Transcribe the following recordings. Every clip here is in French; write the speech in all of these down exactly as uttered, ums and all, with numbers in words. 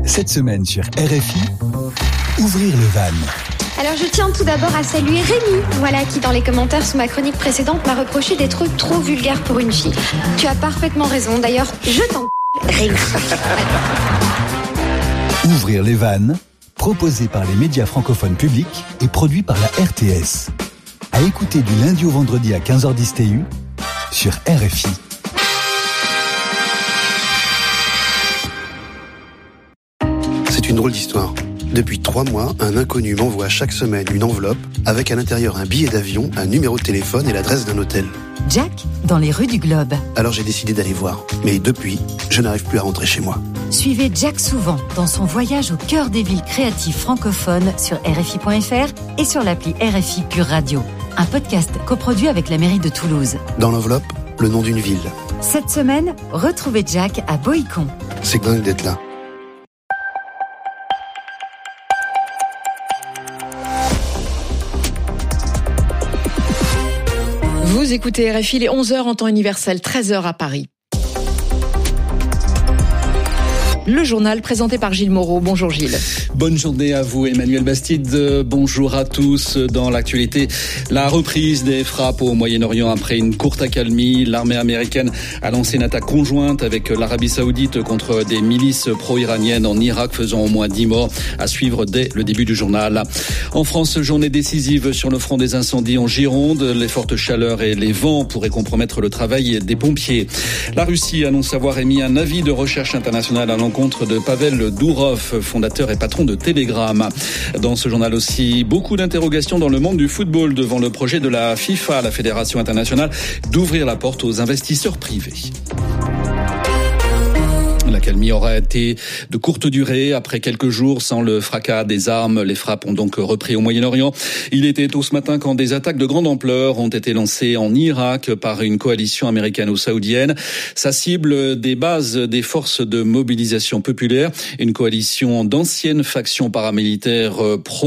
Cette semaine sur R F I, ouvrir le van. Alors je tiens tout d'abord à saluer Rémi, voilà, qui dans les commentaires sous ma chronique précédente m'a reproché des trucs trop vulgaires pour une fille. Tu as parfaitement raison, d'ailleurs, je t'en Rémi. Ouvrir les vannes, proposé par les médias francophones publics et produit par la R T S. À écouter du lundi au vendredi à quinze heures dix T U sur R F I. C'est une drôle d'histoire. Depuis trois mois, un inconnu m'envoie chaque semaine une enveloppe avec à l'intérieur un billet d'avion, un numéro de téléphone et l'adresse d'un hôtel. Jack, dans les rues du Globe. Alors j'ai décidé d'aller voir. Mais depuis, je n'arrive plus à rentrer chez moi. Suivez Jack souvent dans son voyage au cœur des villes créatives francophones sur R F I point F R et sur l'appli R F I Pure Radio. Un podcast coproduit avec la mairie de Toulouse. Dans l'enveloppe, le nom d'une ville. Cette semaine, retrouvez Jack à Boïcon. C'est dingue d'être là. Vous écoutez R F I, les onze heures en temps universel, treize heures à Paris. Le journal présenté par Gilles Moreau. Bonjour Gilles. Bonne journée à vous Emmanuel Bastide. Bonjour à tous. Dans l'actualité, la reprise des frappes au Moyen-Orient après une courte accalmie. L'armée américaine a lancé une attaque conjointe avec l'Arabie Saoudite contre des milices pro-iraniennes en Irak, faisant au moins dix morts. À suivre dès le début du journal. En France, journée décisive sur le front des incendies en Gironde. Les fortes chaleurs et les vents pourraient compromettre le travail des pompiers. La Russie annonce avoir émis un avis de recherche internationale à l'encontre de Pavel Dourov, fondateur et patron de Telegram. Dans ce journal aussi, beaucoup d'interrogations dans le monde du football devant le projet de la FIFA, la Fédération internationale, d'ouvrir la porte aux investisseurs privés. L'accalmie aura été de courte durée. Après quelques jours sans le fracas des armes, les frappes ont donc repris au Moyen-Orient. Il était tôt ce matin quand des attaques de grande ampleur ont été lancées en Irak par une coalition américano-saoudienne. Ça cible des bases des forces de mobilisation populaire, une coalition d'anciennes factions paramilitaires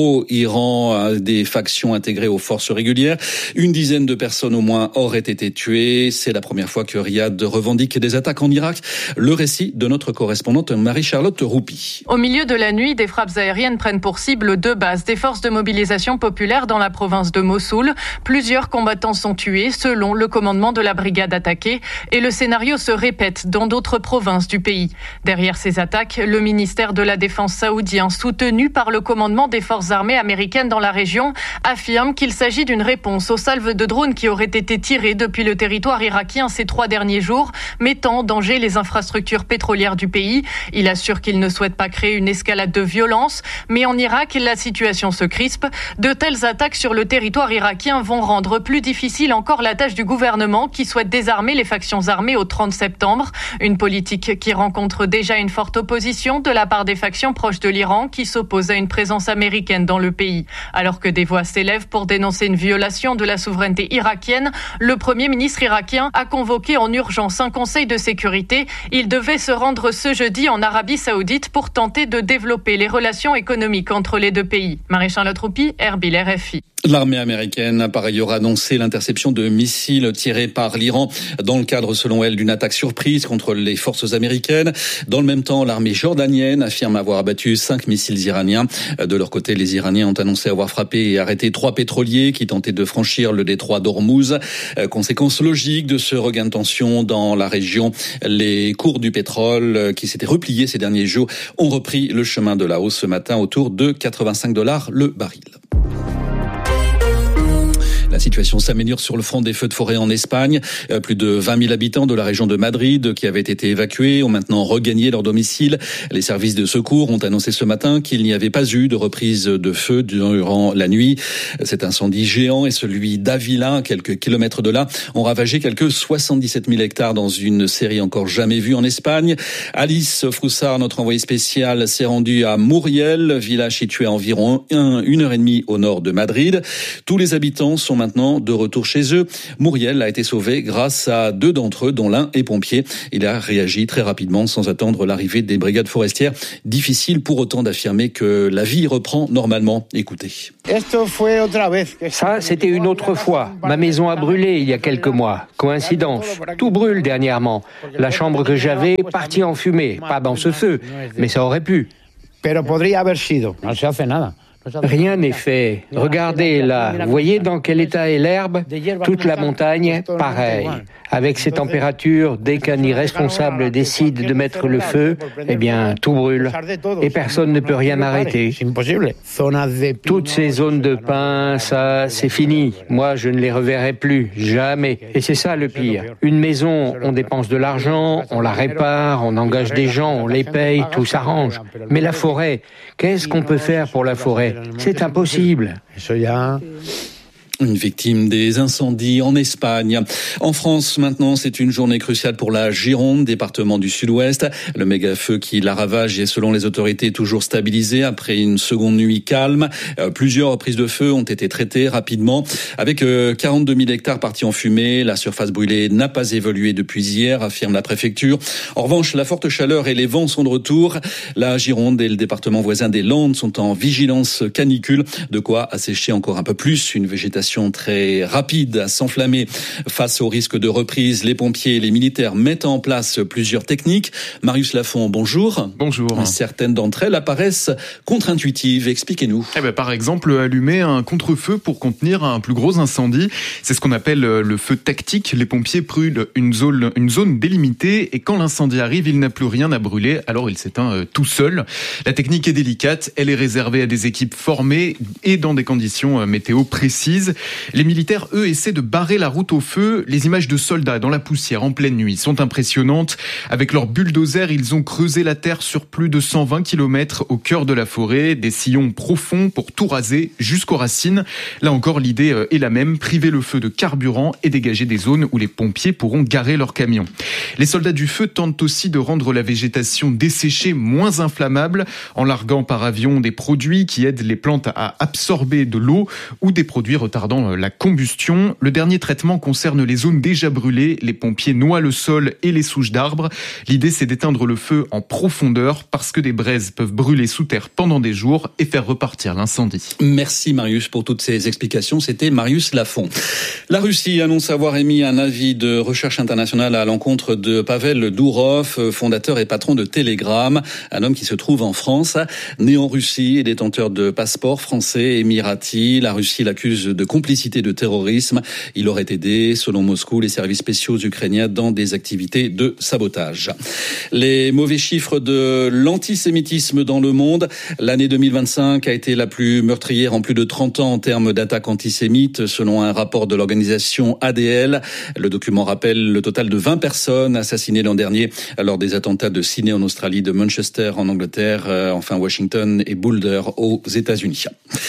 pro-Iran, des factions intégrées aux forces régulières. Une dizaine de personnes au moins auraient été tuées. C'est la première fois que Riyad revendique des attaques en Irak. Le récit de notre correspondante Marie-Charlotte Roupi. Au milieu de la nuit, des frappes aériennes prennent pour cible deux bases des forces de mobilisation populaire dans la province de Mossoul. Plusieurs combattants sont tués selon le commandement de la brigade attaquée et le scénario se répète dans d'autres provinces du pays. Derrière ces attaques, le ministère de la Défense saoudien, soutenu par le commandement des forces armées américaines dans la région, affirme qu'il s'agit d'une réponse aux salves de drones qui auraient été tirées depuis le territoire irakien ces trois derniers jours, mettant en danger les infrastructures pétrolières du pays. Il assure qu'il ne souhaite pas créer une escalade de violence, mais en Irak, la situation se crispe. De telles attaques sur le territoire irakien vont rendre plus difficile encore la tâche du gouvernement qui souhaite désarmer les factions armées au trente septembre. Une politique qui rencontre déjà une forte opposition de la part des factions proches de l'Iran qui s'opposent à une présence américaine dans le pays. Alors que des voix s'élèvent pour dénoncer une violation de la souveraineté irakienne, le Premier ministre irakien a convoqué en urgence un conseil de sécurité. Il devait se rendre ce jeudi en Arabie Saoudite pour tenter de développer les relations économiques entre les deux pays. Marie-Charlotte Roupi, Erbil, R F I. L'armée américaine a par ailleurs annoncé l'interception de missiles tirés par l'Iran dans le cadre, selon elle, d'une attaque surprise contre les forces américaines. Dans le même temps, l'armée jordanienne affirme avoir abattu cinq missiles iraniens. De leur côté, les Iraniens ont annoncé avoir frappé et arrêté trois pétroliers qui tentaient de franchir le détroit d'Ormuz. Conséquence logique de ce regain de tension dans la région, les cours du pétrole qui s'étaient repliés ces derniers jours ont repris le chemin de la hausse ce matin autour de quatre-vingt-cinq dollars le baril. La situation s'améliore sur le front des feux de forêt en Espagne. Plus de vingt mille habitants de la région de Madrid qui avaient été évacués ont maintenant regagné leur domicile. Les services de secours ont annoncé ce matin qu'il n'y avait pas eu de reprise de feu durant la nuit. Cet incendie géant et celui d'Avila, à quelques kilomètres de là, ont ravagé quelques soixante-dix-sept mille hectares dans une série encore jamais vue en Espagne. Alice Froussard, notre envoyée spéciale, s'est rendue à Muriel, village situé à environ un, une heure et demie au nord de Madrid. Tous les habitants sont maintenant de retour chez eux. Muriel a été sauvé grâce à deux d'entre eux, dont l'un est pompier. Il a réagi très rapidement sans attendre l'arrivée des brigades forestières. Difficile pour autant d'affirmer que la vie reprend normalement. Écoutez. Ça, c'était une autre fois. Ma maison a brûlé il y a quelques mois. Coïncidence. Tout brûle dernièrement. La chambre que j'avais partie en fumée. Pas dans ce feu, mais ça aurait pu. pero podría haber sido. No se hace nada. Rien n'est fait. Regardez là, vous voyez dans quel état est l'herbe? Toute la montagne, pareil. Avec ces températures, dès qu'un irresponsable décide de mettre le feu, eh bien, tout brûle. Et personne ne peut rien arrêter. Toutes ces zones de pins, ça, c'est fini. Moi, je ne les reverrai plus, jamais. Et c'est ça le pire. Une maison, on dépense de l'argent, on la répare, on engage des gens, on les paye, tout s'arrange. Mais la forêt, qu'est-ce qu'on peut faire pour la forêt? C'est impossible. Une victime des incendies en Espagne. En France, maintenant, c'est une journée cruciale pour la Gironde, département du Sud-Ouest. Le méga-feu qui la ravage est, selon les autorités, toujours stabilisé après une seconde nuit calme. Euh, plusieurs reprises de feu ont été traitées rapidement. Avec euh, quarante-deux mille hectares partis en fumée, la surface brûlée n'a pas évolué depuis hier, affirme la préfecture. En revanche, la forte chaleur et les vents sont de retour. La Gironde et le département voisin des Landes sont en vigilance canicule, de quoi assécher encore un peu plus une végétation très rapide à s'enflammer. Face au risque de reprise, les pompiers et les militaires mettent en place plusieurs techniques. Marius Lafont, bonjour. Bonjour. Certaines d'entre elles apparaissent contre-intuitives. Expliquez-nous. Eh ben, par exemple, allumer un contre-feu pour contenir un plus gros incendie. C'est ce qu'on appelle le feu tactique. Les pompiers brûlent une zone, une zone délimitée et quand l'incendie arrive, il n'a plus rien à brûler, alors il s'éteint tout seul. La technique est délicate. Elle est réservée à des équipes formées et dans des conditions météo précises. Les militaires, eux, essaient de barrer la route au feu. Les images de soldats dans la poussière en pleine nuit sont impressionnantes. Avec leurs bulldozers, ils ont creusé la terre sur plus de cent vingt kilomètres au cœur de la forêt. Des sillons profonds pour tout raser jusqu'aux racines. Là encore, l'idée est la même. Priver le feu de carburant et dégager des zones où les pompiers pourront garer leurs camions. Les soldats du feu tentent aussi de rendre la végétation desséchée moins inflammable en larguant par avion des produits qui aident les plantes à absorber de l'eau ou des produits retardant la combustion. Le dernier traitement concerne les zones déjà brûlées. Les pompiers noient le sol et les souches d'arbres. L'idée, c'est d'éteindre le feu en profondeur parce que des braises peuvent brûler sous terre pendant des jours et faire repartir l'incendie. Merci Marius pour toutes ces explications. C'était Marius Lafont. La Russie annonce avoir émis un avis de recherche internationale à l'encontre de Pavel Dourov, fondateur et patron de Telegram, un homme qui se trouve en France, né en Russie et détenteur de passeport français émirati. La Russie l'accuse de complicité de terrorisme. Il aurait aidé, selon Moscou, les services spéciaux ukrainiens dans des activités de sabotage. Les mauvais chiffres de l'antisémitisme dans le monde. L'année deux mille vingt-cinq a été la plus meurtrière en plus de trente ans en termes d'attaques antisémites, selon un rapport de l'organisation A D L. Le document rappelle le total de vingt personnes assassinées l'an dernier lors des attentats de Sydney en Australie, de Manchester en Angleterre, enfin Washington et Boulder aux États-Unis.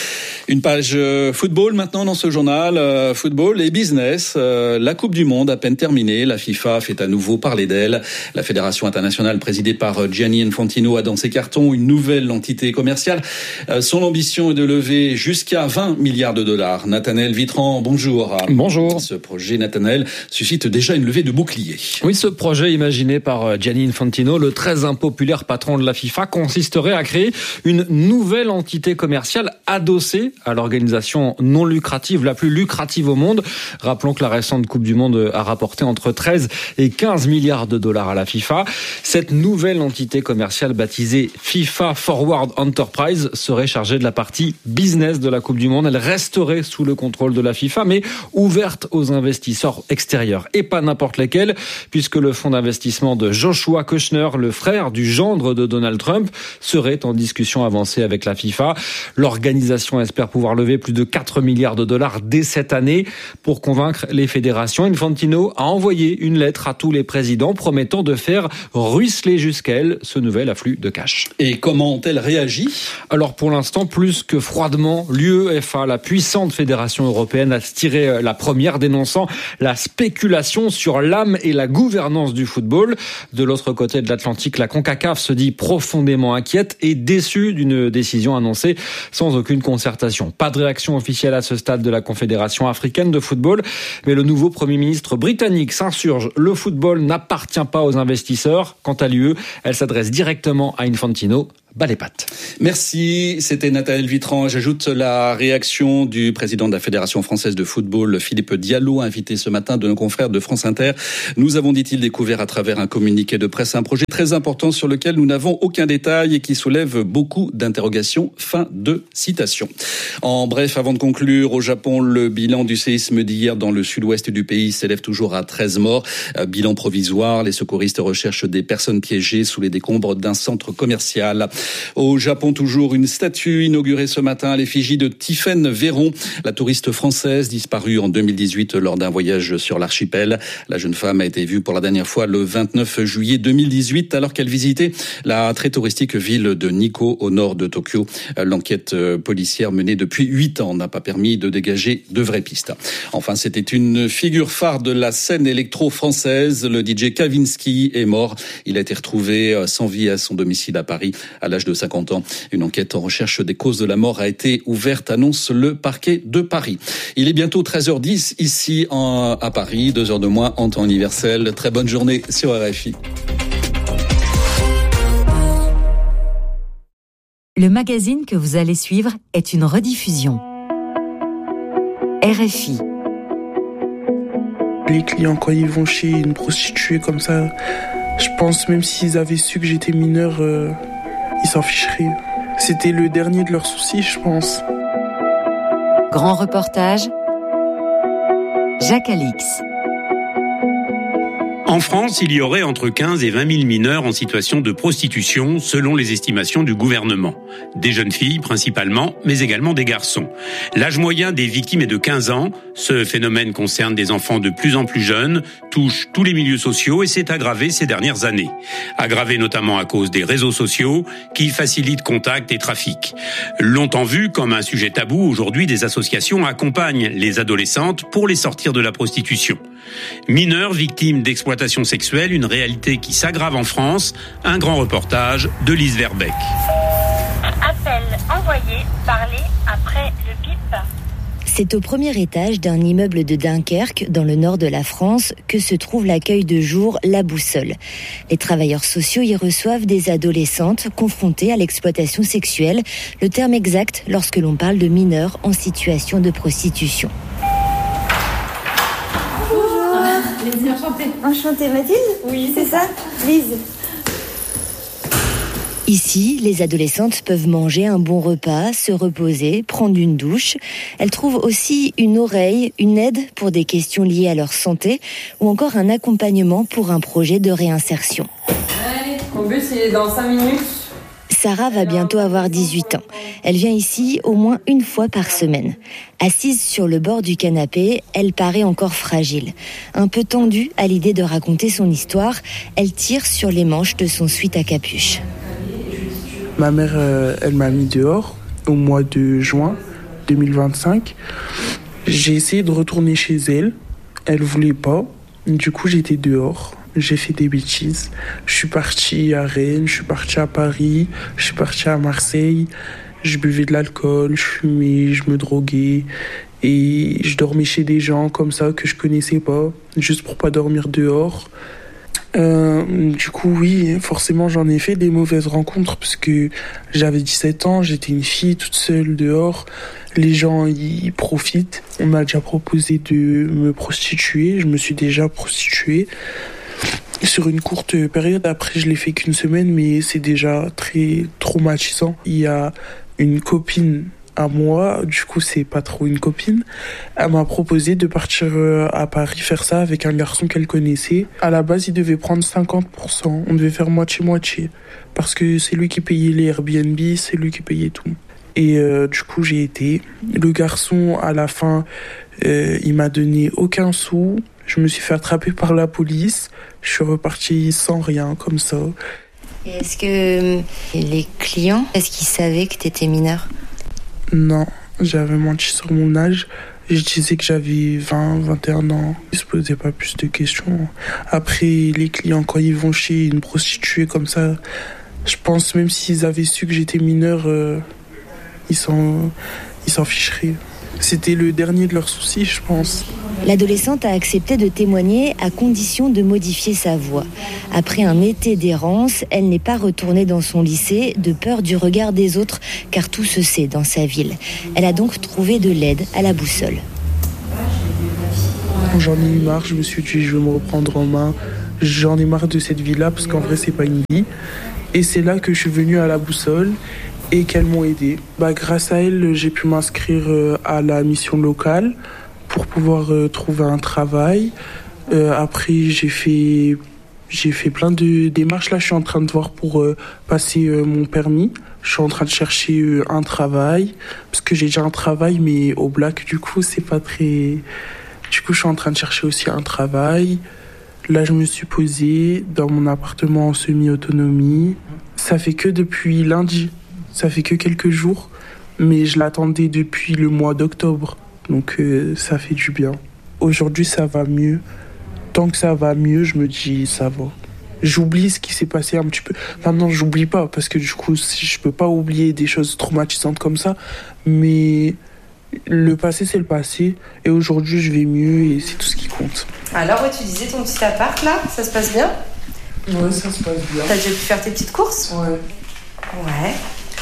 Une page football maintenant dans ce journal, euh, football et business. Euh, la Coupe du Monde à peine terminée, la FIFA fait à nouveau parler d'elle. La fédération internationale présidée par Gianni Infantino a dans ses cartons une nouvelle entité commerciale. Euh, son ambition est de lever jusqu'à vingt milliards de dollars. Nathanaël Vitran, bonjour. Bonjour. Ce projet, Nathanaël, suscite déjà une levée de boucliers. Oui, ce projet imaginé par Gianni Infantino, le très impopulaire patron de la FIFA, consisterait à créer une nouvelle entité commerciale adossée à l'organisation non lucrative, la plus lucrative au monde. Rappelons que la récente Coupe du Monde a rapporté entre treize et quinze milliards de dollars à la FIFA. Cette nouvelle entité commerciale baptisée FIFA Forward Enterprise serait chargée de la partie business de la Coupe du Monde. Elle resterait sous le contrôle de la FIFA, mais ouverte aux investisseurs extérieurs. Et pas n'importe lesquels, puisque le fonds d'investissement de Joshua Kushner, le frère du gendre de Donald Trump, serait en discussion avancée avec la FIFA. L'organisation espère pouvoir lever plus de quatre milliards de dollars dès cette année. Pour convaincre les fédérations, Infantino a envoyé une lettre à tous les présidents promettant de faire ruisseler jusqu'à elle ce nouvel afflux de cash. Et comment ont-elles réagi ? Alors pour l'instant, plus que froidement, l'U E F A, la puissante fédération européenne, a tiré la première, dénonçant la spéculation sur l'âme et la gouvernance du football. De l'autre côté de l'Atlantique, la CONCACAF se dit profondément inquiète et déçue d'une décision annoncée sans aucune concertation. Pas de réaction officielle à ce stade de la Confédération africaine de football, mais le nouveau Premier ministre britannique s'insurge. Le football n'appartient pas aux investisseurs. Quant à l'U E, elle s'adresse directement à Infantino. bas les pattes. Merci, c'était Nathalie Vitran. J'ajoute la réaction du président de la Fédération française de football, Philippe Diallo, invité ce matin de nos confrères de France Inter. Nous avons, dit-il, découvert à travers un communiqué de presse un projet très important sur lequel nous n'avons aucun détail et qui soulève beaucoup d'interrogations. Fin de citation. En bref, avant de conclure, au Japon, le bilan du séisme d'hier dans le sud-ouest du pays s'élève toujours à treize morts. Bilan provisoire, les secouristes recherchent des personnes piégées sous les décombres d'un centre commercial. Au Japon, toujours une statue inaugurée ce matin à l'effigie de Tiffaine Véron, la touriste française disparue en deux mille dix-huit lors d'un voyage sur l'archipel. La jeune femme a été vue pour la dernière fois le vingt-neuf juillet deux mille dix-huit alors qu'elle visitait la très touristique ville de Nikko au nord de Tokyo. L'enquête policière menée depuis huit ans n'a pas permis de dégager de vraies pistes. Enfin, c'était une figure phare de la scène électro-française. Le D J Kavinsky est mort. Il a été retrouvé sans vie à son domicile à Paris à l'âge de cinquante ans. Une enquête en recherche des causes de la mort a été ouverte, annonce le parquet de Paris. Il est bientôt treize heures dix ici en, à Paris, deux heures de moins en temps universel. Très bonne journée sur R F I. Le magazine que vous allez suivre est une rediffusion. R F I. Les clients, quand ils vont chez une prostituée comme ça, je pense même s'ils avaient su que j'étais mineur, euh, ils s'en ficheraient. C'était le dernier de leurs soucis, je pense. Grand reportage, Jacques Alix. En France, il y aurait entre quinze et vingt mille mineurs en situation de prostitution, selon les estimations du gouvernement. Des jeunes filles principalement, mais également des garçons. L'âge moyen des victimes est de quinze ans. Ce phénomène concerne des enfants de plus en plus jeunes, touche tous les milieux sociaux et s'est aggravé ces dernières années. Aggravé notamment à cause des réseaux sociaux qui facilitent contacts et trafics. Longtemps vu comme un sujet tabou, aujourd'hui des associations accompagnent les adolescentes pour les sortir de la prostitution. Mineurs victimes d'exploitation sexuelle, une réalité qui s'aggrave en France. Un grand reportage de Lise Verbeck. Appel envoyé, parlez après le bip. C'est au premier étage d'un immeuble de Dunkerque, dans le nord de la France, que se trouve l'accueil de jour La Boussole. Les travailleurs sociaux y reçoivent des adolescentes confrontées à l'exploitation sexuelle, le terme exact lorsque l'on parle de mineurs en situation de prostitution. Enchantée. Enchantée, Mathilde ? Oui, c'est ça ? Lise. Ici, les adolescentes peuvent manger un bon repas, se reposer, prendre une douche. Elles trouvent aussi une oreille, une aide pour des questions liées à leur santé ou encore un accompagnement pour un projet de réinsertion. Allez, mon bus il est dans cinq minutes. Sarah va bientôt avoir dix-huit ans. Elle vient ici au moins une fois par semaine. Assise sur le bord du canapé, elle paraît encore fragile. Un peu tendue à l'idée de raconter son histoire, elle tire sur les manches de son sweat à capuche. Ma mère, euh, elle m'a mis dehors au mois de juin deux mille vingt-cinq. J'ai essayé de retourner chez elle. Elle voulait pas. Du coup, j'étais dehors. J'ai fait des bêtises. Je suis parti à Rennes, je suis parti à Paris, je suis parti à Marseille. Je buvais de l'alcool, je fumais, je me droguais. Et je dormais chez des gens comme ça que je connaissais pas, juste pour pas dormir dehors. Euh, du coup, oui, forcément, j'en ai fait des mauvaises rencontres parce que j'avais dix-sept ans, j'étais une fille toute seule dehors. Les gens, ils profitent. On m'a déjà proposé de me prostituer. Je me suis déjà prostituée sur une courte période. Après, je l'ai fait qu'une semaine, mais c'est déjà très traumatisant. Il y a une copine à moi, du coup, c'est pas trop une copine. Elle m'a proposé de partir à Paris faire ça avec un garçon qu'elle connaissait. À la base, il devait prendre cinquante pour cent. On devait faire moitié-moitié. Parce que c'est lui qui payait les Airbnb, c'est lui qui payait tout. Et euh, du coup, j'ai été. Le garçon, à la fin, euh, il m'a donné aucun sou. Je me suis fait attraper par la police. Je suis reparti sans rien, comme ça. Et est-ce que les clients, est-ce qu'ils savaient que t'étais mineur ? Non, j'avais menti sur mon âge. Je disais que j'avais vingt, vingt et un ans. Ils se posaient pas plus de questions. Après, les clients, quand ils vont chez une prostituée comme ça, je pense même s'ils avaient su que j'étais mineur, euh, ils s'en, ils s'en ficheraient. C'était le dernier de leurs soucis, je pense. L'adolescente a accepté de témoigner à condition de modifier sa voix. Après un été d'errance, elle n'est pas retournée dans son lycée de peur du regard des autres, car tout se sait dans sa ville. Elle a donc trouvé de l'aide à la boussole. J'en ai eu marre, je me suis dit je vais me reprendre en main. J'en ai marre de cette vie-là parce qu'en vrai c'est pas une vie. Et c'est là que je suis venue à la boussole et qu'elles m'ont aidé. Bah, grâce à elles, j'ai pu m'inscrire à la mission locale pour pouvoir euh, trouver un travail. Euh, après, j'ai fait, j'ai fait plein de démarches. Là, je suis en train de voir pour euh, passer euh, mon permis. Je suis en train de chercher euh, un travail parce que j'ai déjà un travail, mais au black, du coup, c'est pas très... Du coup, je suis en train de chercher aussi un travail. Là, je me suis posée dans mon appartement en semi-autonomie. Ça fait que depuis lundi. Ça fait que quelques jours. Mais je l'attendais depuis le mois d'octobre. Donc, euh, ça fait du bien. Aujourd'hui, ça va mieux. Tant que ça va mieux, je me dis, ça va. J'oublie ce qui s'est passé un petit peu. Enfin, non, j'oublie pas. Parce que du coup, je peux pas oublier des choses traumatisantes comme ça. Mais... le passé, c'est le passé. Et aujourd'hui, je vais mieux et c'est tout ce qui compte. Alors, ouais, tu disais ton petit appart, là, ça se passe bien ? Ouais, ça se passe bien. T'as déjà pu faire tes petites courses ? Ouais. Ouais.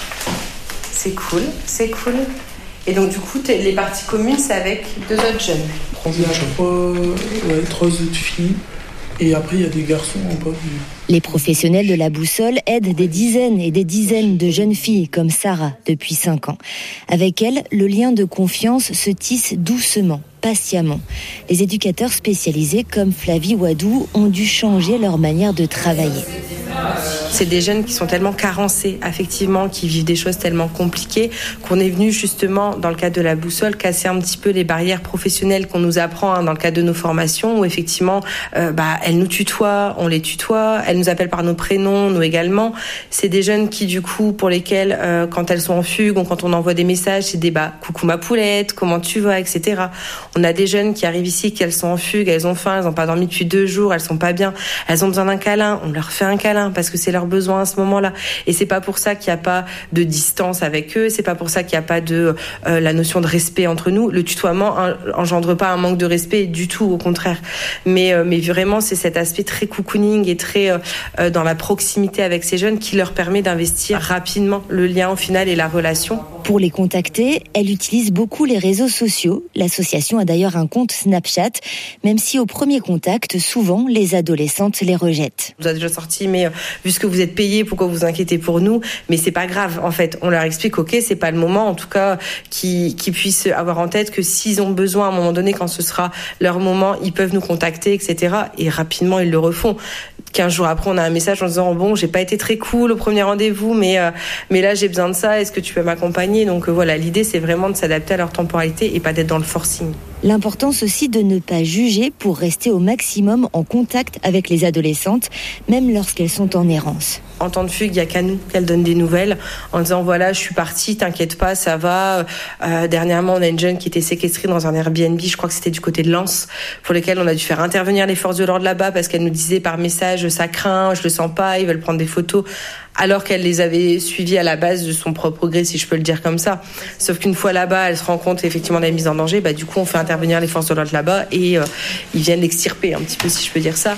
C'est cool, c'est cool. Et donc, du coup, les parties communes, c'est avec deux autres jeunes. Il y a trois, ouais, trois autres filles. Et après, il y a des garçons en bas. Les professionnels de la boussole aident des dizaines et des dizaines de jeunes filles comme Sarah depuis cinq ans. Avec elle, le lien de confiance se tisse doucement, patiemment. Les éducateurs spécialisés comme Flavie Wadou ont dû changer leur manière de travailler. C'est des jeunes qui sont tellement carencés affectivement, qui vivent des choses tellement compliquées, qu'on est venu justement, dans le cadre de la boussole, casser un petit peu les barrières professionnelles qu'on nous apprend hein, dans le cadre de nos formations, où effectivement, euh, bah, elles nous tutoient, on les tutoie, elles nous appellent par nos prénoms, nous également. C'est des jeunes qui, du coup, pour lesquels, euh, quand elles sont en fugue ou quand on envoie des messages, c'est des bah, coucou ma poulette, comment tu vas, et cetera. On a des jeunes qui arrivent ici, qu'elles sont en fugue, elles ont faim, elles n'ont pas dormi depuis deux jours, elles sont pas bien, elles ont besoin d'un câlin, on leur fait un câlin parce que c'est leur besoin à ce moment-là. Et c'est pas pour ça qu'il n'y a pas de distance avec eux, c'est pas pour ça qu'il n'y a pas de euh, la notion de respect entre nous. Le tutoiement engendre pas un manque de respect du tout, au contraire. Mais euh, mais vraiment, c'est cet aspect très cocooning et très euh, dans la proximité avec ces jeunes qui leur permet d'investir rapidement le lien au final et la relation. Pour les contacter, elle utilise beaucoup les réseaux sociaux. L'association a d'ailleurs un compte Snapchat, même si au premier contact, souvent, les adolescentes les rejettent. On vous a déjà sorti, mais euh, vu ce que vous êtes payés, pourquoi vous inquiétez pour nous ? Mais c'est pas grave, en fait. On leur explique, ok, c'est pas le moment, en tout cas, qu'ils, qu'ils puissent avoir en tête que s'ils ont besoin, à un moment donné, quand ce sera leur moment, ils peuvent nous contacter, et cetera. Et rapidement, ils le refont. Quinze jours après, on a un message en disant, bon, j'ai pas été très cool au premier rendez-vous, mais, euh, mais là, j'ai besoin de ça, est-ce que tu peux m'accompagner ? Donc euh, voilà, l'idée, c'est vraiment de s'adapter à leur temporalité et pas d'être dans le forcing. L'importance aussi de ne pas juger pour rester au maximum en contact avec les adolescentes, même lorsqu'elles sont en errance. En temps de fugue, il n'y a qu'à nous qu'elle donne des nouvelles en disant voilà, je suis partie, t'inquiète pas, ça va. Euh, dernièrement, on a une jeune qui était séquestrée dans un Airbnb, je crois que c'était du côté de Lens, pour lesquels on a dû faire intervenir les forces de l'ordre là-bas parce qu'elle nous disait par message ça craint, je le sens pas, ils veulent prendre des photos, alors qu'elle les avait suivis à la base de son propre gré, si je peux le dire comme ça. Sauf qu'une fois là-bas, elle se rend compte effectivement de la mise en danger, bah du coup on fait intervenir les forces de l'ordre là-bas et euh, ils viennent l'extirper un petit peu, si je peux dire ça.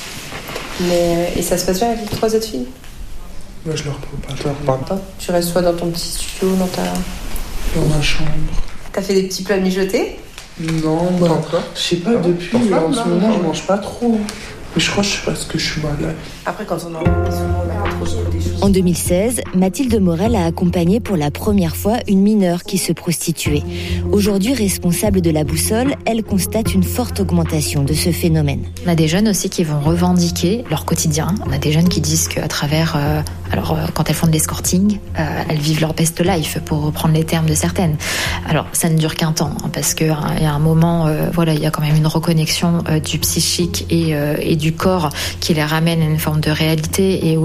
Mais et ça se passe bien avec les trois autres filles? Moi, je leur parle pas. Je leur parle pas. Tu restes soit dans ton petit studio, dans ta... Dans ma chambre. T'as fait des petits plats mijotés? Non, bah, encore. Je sais pas, depuis, en non, ce moment, non. je mange pas trop. Mais je crois que c'est parce que je suis malade. Après, quand on en a souvent, on a trop des choses. En deux mille seize, Mathilde Morel a accompagné pour la première fois une mineure qui se prostituait. Aujourd'hui responsable de la boussole, elle constate une forte augmentation de ce phénomène. On a des jeunes aussi qui vont revendiquer leur quotidien. On a des jeunes qui disent qu'à travers, euh, alors euh, quand elles font de l'escorting, euh, elles vivent leur best life, pour reprendre les termes de certaines. Alors ça ne dure qu'un temps, hein, parce que hein, il y a un moment, euh, voilà, il y a quand même une reconnexion euh, du psychique et, euh, et du corps qui les ramène à une forme de réalité et où là en fait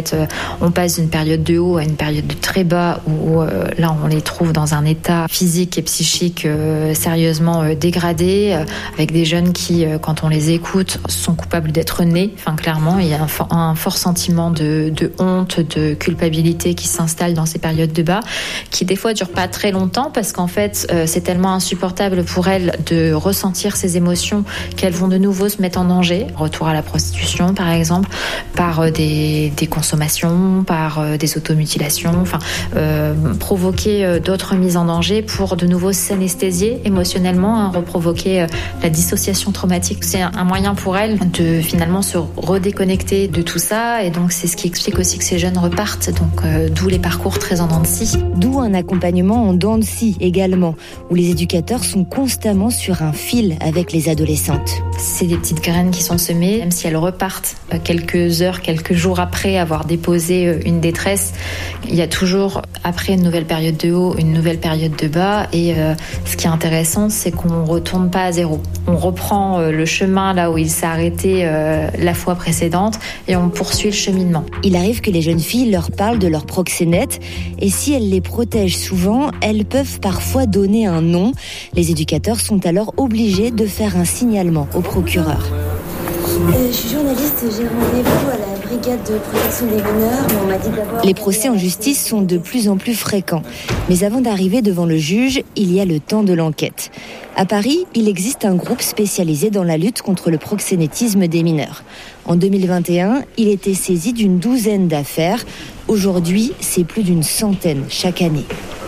fait, on passe d'une période de haut à une période de très bas où euh, là, on les trouve dans un état physique et psychique euh, sérieusement euh, dégradé, euh, avec des jeunes qui, euh, quand on les écoute, sont coupables d'être nés. Enfin, clairement, il y a un, for- un fort sentiment de, de honte, de culpabilité qui s'installe dans ces périodes de bas, qui des fois durent pas très longtemps parce qu'en fait, euh, c'est tellement insupportable pour elles de ressentir ces émotions qu'elles vont de nouveau se mettre en danger. Retour à la prostitution, par exemple, par euh, des, des consommations, par euh, des automutilations, enfin, euh, provoquer euh, d'autres mises en danger pour de nouveau s'anesthésier émotionnellement, hein, reprovoquer euh, la dissociation traumatique. C'est un, un moyen pour elles de finalement se redéconnecter de tout ça, et donc c'est ce qui explique aussi que ces jeunes repartent, donc euh, d'où les parcours très en dents de scie. D'où un accompagnement en dents de scie également, où les éducateurs sont constamment sur un fil avec les adolescentes. C'est des petites graines qui sont semées, même si elles repartent quelques heures, quelques jours après avoir déposé une détresse, il y a toujours, après une nouvelle période de haut, une nouvelle période de bas, et euh, ce qui est intéressant, c'est qu'on ne retourne pas à zéro. On reprend euh, le chemin là où il s'est arrêté euh, la fois précédente, et on poursuit le cheminement. Il arrive que les jeunes filles leur parlent de leurs proxénètes, et si elles les protègent souvent, elles peuvent parfois donner un nom. Les éducateurs sont alors obligés de faire un signalement au procureur. Euh, je suis journaliste, j'ai rendez-vous à la brigade de protection des mineurs, mais on m'a dit d'abord... Les procès en justice sont de plus en plus fréquents. Mais avant d'arriver devant le juge, il y a le temps de l'enquête. À Paris, il existe un groupe spécialisé dans la lutte contre le proxénétisme des mineurs. En deux mille vingt et un, il était saisi d'une douzaine d'affaires. Aujourd'hui, c'est plus d'une centaine chaque année.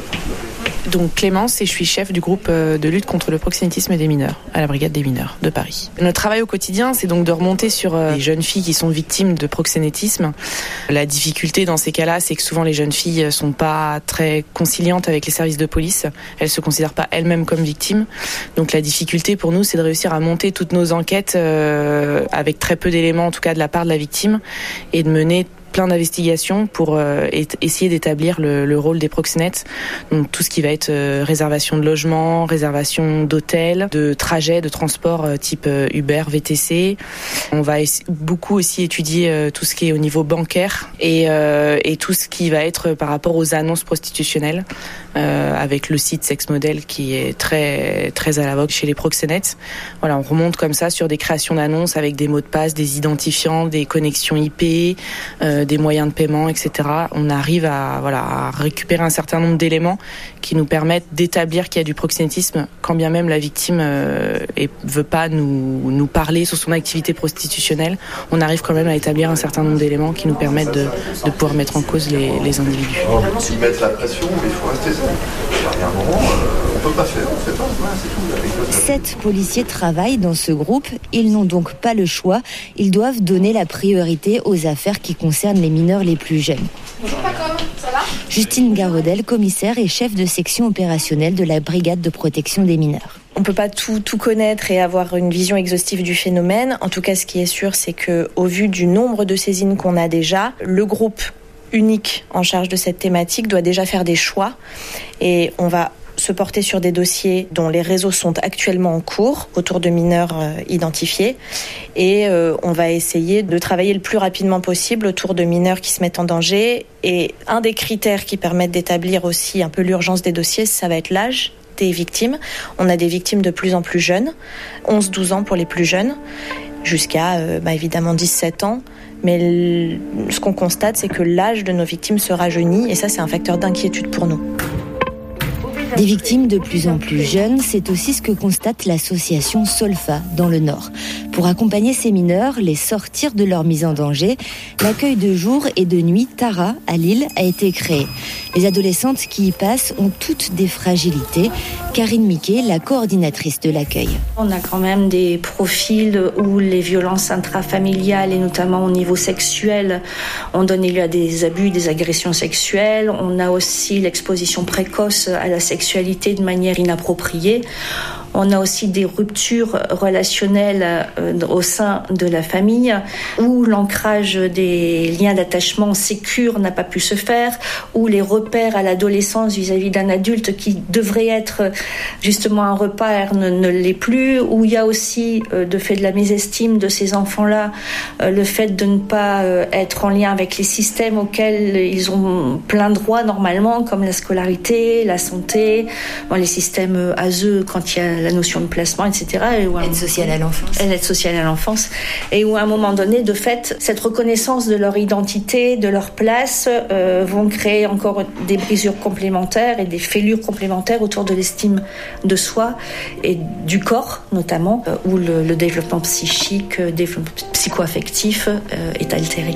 Donc Clémence, et je suis chef du groupe de lutte contre le proxénétisme des mineurs à la brigade des mineurs de Paris. Notre travail au quotidien, c'est donc de remonter sur les jeunes filles qui sont victimes de proxénétisme. La difficulté dans ces cas-là, c'est que souvent les jeunes filles sont pas très conciliantes avec les services de police. Elles se considèrent pas elles-mêmes comme victimes. Donc la difficulté pour nous, c'est de réussir à monter toutes nos enquêtes euh, avec très peu d'éléments, en tout cas de la part de la victime, et de mener plein d'investigations pour euh, et- essayer d'établir le, le rôle des proxénètes. Donc tout ce qui va être euh, réservation de logement, réservation d'hôtels, de trajets, de transport euh, type euh, Uber, V T C. On va es- beaucoup aussi étudier euh, tout ce qui est au niveau bancaire et, euh, et tout ce qui va être par rapport aux annonces prostitutionnelles, euh, avec le site SexModel qui est très très à la vogue chez les proxénètes. Voilà, on remonte comme ça sur des créations d'annonces avec des mots de passe, des identifiants, des connexions I P, euh, des moyens de paiement, et cetera. On arrive à, voilà, à récupérer un certain nombre d'éléments qui nous permettent d'établir qu'il y a du proxénétisme, quand bien même la victime euh, ne veut pas nous, nous parler sur son activité prostitutionnelle. On arrive quand même à établir un certain nombre d'éléments qui nous permettent de, de pouvoir mettre en cause les, les individus. S'ils mettent la pression, il faut rester ça. Il y a un moment, euh, on peut pas faire, on fait pas, voilà, c'est tout. Sept policiers travaillent dans ce groupe. Ils n'ont donc pas le choix. Ils doivent donner la priorité aux affaires qui concernent les mineurs les plus jeunes. Bonjour Paco, ça va ? Justine Garodel, commissaire et chef de section opérationnelle de la brigade de protection des mineurs. On ne peut pas tout, tout connaître et avoir une vision exhaustive du phénomène. En tout cas, ce qui est sûr, c'est qu'au vu du nombre de saisines qu'on a déjà, le groupe unique en charge de cette thématique doit déjà faire des choix. Et on va se porter sur des dossiers dont les réseaux sont actuellement en cours, autour de mineurs euh, identifiés. Et euh, on va essayer de travailler le plus rapidement possible autour de mineurs qui se mettent en danger. Et un des critères qui permettent d'établir aussi un peu l'urgence des dossiers, ça va être l'âge des victimes. On a des victimes de plus en plus jeunes, onze douze ans pour les plus jeunes, jusqu'à euh, bah, évidemment dix-sept ans. Mais l- ce qu'on constate, c'est que l'âge de nos victimes se rajeunit, et ça, c'est un facteur d'inquiétude pour nous. Des victimes de plus en plus jeunes, c'est aussi ce que constate l'association Solfa dans le Nord. Pour accompagner ces mineurs, les sortir de leur mise en danger, l'accueil de jour et de nuit Tara à Lille a été créé. Les adolescentes qui y passent ont toutes des fragilités. Karine Miquet, la coordinatrice de l'accueil. On a quand même des profils où les violences intrafamiliales et notamment au niveau sexuel ont donné lieu à des abus, des agressions sexuelles. On a aussi l'exposition précoce à la sexualité de manière inappropriée. On a aussi des ruptures relationnelles euh, au sein de la famille, où l'ancrage des liens d'attachement sécure n'a pas pu se faire, où les repères à l'adolescence vis-à-vis d'un adulte qui devrait être justement un repère ne, ne l'est plus, où il y a aussi, euh, de fait de la mésestime de ces enfants-là, euh, le fait de ne pas euh, être en lien avec les systèmes auxquels ils ont plein droit normalement, comme la scolarité, la santé, bon, les systèmes A S E quand il y a la notion de placement, et cetera. Et où Aide sociale à l'enfance. L'aide sociale à l'enfance. Et où à un moment donné, de fait, cette reconnaissance de leur identité, de leur place, euh, vont créer encore des brisures complémentaires et des fêlures complémentaires autour de l'estime de soi et du corps, notamment, euh, où le, le développement psychique, le développement psycho-affectif euh, est altéré.